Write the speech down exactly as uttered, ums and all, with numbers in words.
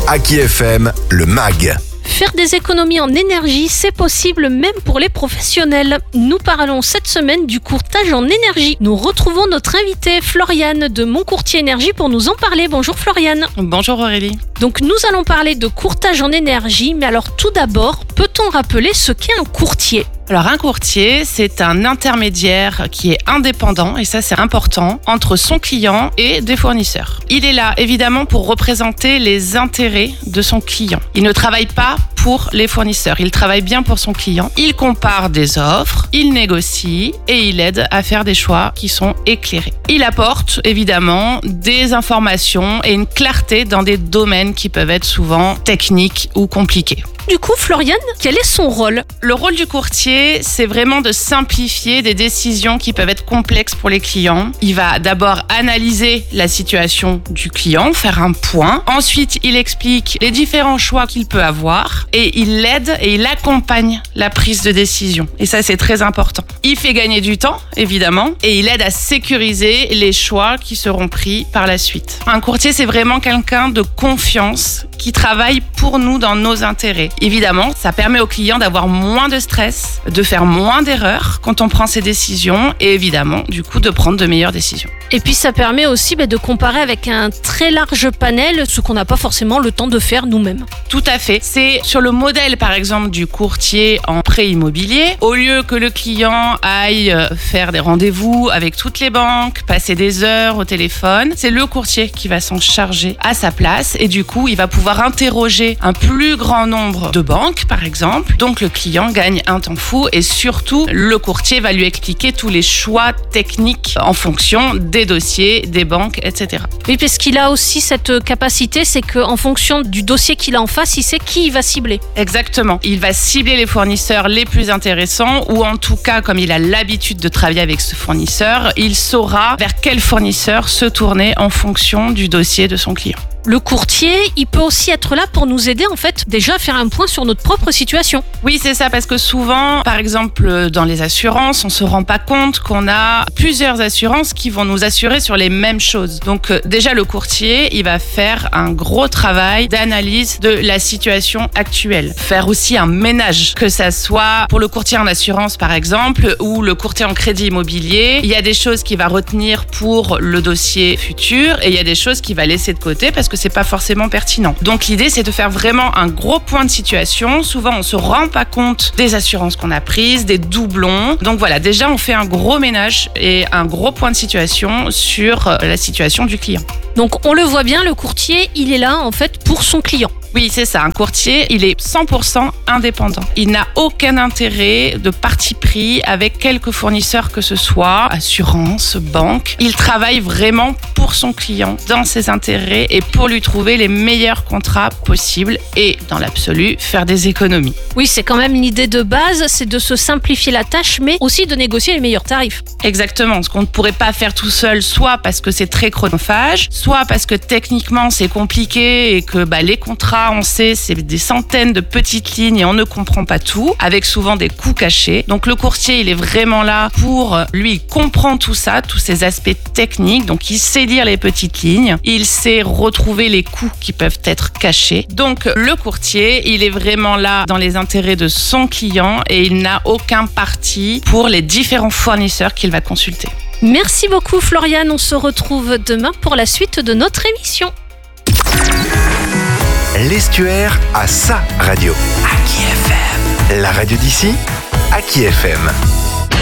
Aki F M, le M A G. Faire des économies en énergie, c'est possible même pour les professionnels. Nous parlons cette semaine du courtage en énergie. Nous retrouvons notre invitée Floriane de Mon Courtier Énergie pour nous en parler. Bonjour Floriane. Bonjour Aurélie. Donc nous allons parler de courtage en énergie, mais alors tout d'abord, peut-on rappeler ce qu'est un courtier ? Alors un courtier, c'est un intermédiaire qui est indépendant, et ça c'est important, entre son client et des fournisseurs. Il est là évidemment pour représenter les intérêts de son client. Il ne travaille pas pour les fournisseurs, il travaille bien pour son client. Il compare des offres, il négocie et il aide à faire des choix qui sont éclairés. Il apporte évidemment des informations et une clarté dans des domaines qui peuvent être souvent techniques ou compliqués. Du coup, Floriane, quel est son rôle ? Le rôle du courtier, c'est vraiment de simplifier des décisions qui peuvent être complexes pour les clients. Il va d'abord analyser la situation du client, faire un point. Ensuite, il explique les différents choix qu'il peut avoir et il l'aide et il accompagne la prise de décision. Et ça, c'est très important. Il fait gagner du temps, évidemment, et il aide à sécuriser les choix qui seront pris par la suite. Un courtier, c'est vraiment quelqu'un de confiance qui travaille pour nous dans nos intérêts. Évidemment, ça permet au client d'avoir moins de stress, de faire moins d'erreurs quand on prend ses décisions et évidemment, du coup, de prendre de meilleures décisions. Et puis ça permet aussi bah, de comparer avec un très large panel, ce qu'on n'a pas forcément le temps de faire nous-mêmes. Tout à fait. C'est sur le modèle, par exemple, du courtier en prêt immobilier. Au lieu que le client aille faire des rendez-vous avec toutes les banques, passer des heures au téléphone, c'est le courtier qui va s'en charger à sa place et du coup, il va pouvoir interroger un plus grand nombre de banques, par exemple. Donc, le client gagne un temps fou et surtout, le courtier va lui expliquer tous les choix techniques en fonction des dossiers, des banques, et cetera. Oui, parce qu'il a aussi cette capacité, c'est qu'en fonction du dossier qu'il a en face, il sait qui il va cibler. Exactement. Il va cibler les fournisseurs les plus intéressants ou en tout cas, comme il a l'habitude de travailler avec ce fournisseur, il saura vers quel fournisseur se tourner en fonction du dossier de son client. Le courtier, il peut aussi être là pour nous aider en fait déjà à faire un point sur notre propre situation. Oui, c'est ça, parce que souvent, par exemple, dans les assurances, on se rend pas compte qu'on a plusieurs assurances qui vont nous assurer sur les mêmes choses. Donc déjà, le courtier, il va faire un gros travail d'analyse de la situation actuelle. Faire aussi un ménage, que ça soit pour le courtier en assurance, par exemple, ou le courtier en crédit immobilier. Il y a des choses qu'il va retenir pour le dossier futur et il y a des choses qu'il va laisser de côté parce que c'est pas forcément pertinent. Donc l'idée, c'est de faire vraiment un gros point de situation. Souvent, on se rend pas compte des assurances qu'on a prises, des doublons. Donc voilà, déjà, on fait un gros ménage et un gros point de situation sur la situation du client. Donc on le voit bien, le courtier, il est là en fait pour son client. Oui, c'est ça. Un courtier, il est cent pour cent indépendant. Il n'a aucun intérêt de parti pris avec quelque fournisseur que ce soit, assurance, banque. Il travaille vraiment pour son client, dans ses intérêts et pour lui trouver les meilleurs contrats possibles et, dans l'absolu, faire des économies. Oui, c'est quand même l'idée de base, c'est de se simplifier la tâche, mais aussi de négocier les meilleurs tarifs. Exactement. Ce qu'on ne pourrait pas faire tout seul, soit parce que c'est très chronophage, soit parce que techniquement c'est compliqué et que bah, les contrats, on sait, c'est des centaines de petites lignes et on ne comprend pas tout, avec souvent des coûts cachés. Donc le courtier, il est vraiment là pour, lui, il comprend tout ça, tous ces aspects techniques. Donc il sait lire les petites lignes, il sait retrouver les coûts qui peuvent être cachés. Donc le courtier, il est vraiment là dans les intérêts de son client et il n'a aucun parti pour les différents fournisseurs qu'il va consulter. Merci beaucoup Floriane, on se retrouve demain pour la suite de notre émission. L'Estuaire a sa radio. Aki F M. La radio d'ici, Aki F M.